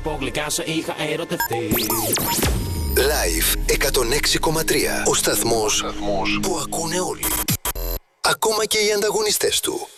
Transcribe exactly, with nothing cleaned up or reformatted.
πω γλυκά σε είχα ερωτευτεί. Live εκατόν έξι κόμμα τρία. Ο σταθμός που ακούνε όλοι. Ακόμα και οι ανταγωνιστές του.